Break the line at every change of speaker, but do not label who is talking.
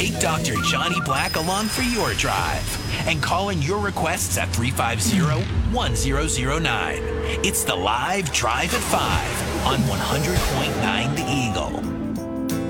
Take Dr. Johnny Black along for your drive and call in your requests at 350-1009. It's the live Drive at 5 on 100.9 The Eagle.